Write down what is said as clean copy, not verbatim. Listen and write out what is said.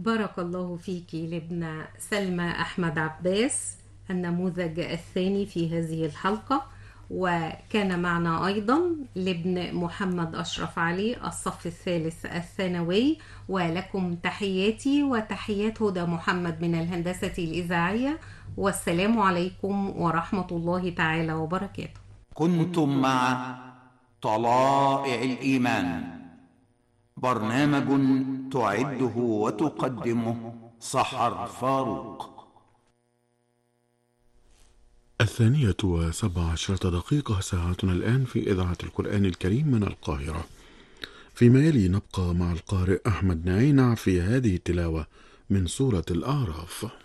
بارك الله فيك لابن سلمى أحمد عباس، النموذج الثاني في هذه الحلقة. وكان معنا أيضا لابن محمد أشرف علي، الصف الثالث الثانوي. ولكم تحياتي وتحيات هدى محمد من الهندسة الإذاعية، والسلام عليكم ورحمة الله تعالى وبركاته. كنتم مع طلائع الإيمان، برنامج تعده وتقدمه سحر فاروق. 12:17 ساعتنا الآن في إذاعة القرآن الكريم من القاهرة. فيما يلي نبقى مع القارئ أحمد نعينع في هذه التلاوة من سورة الأعراف.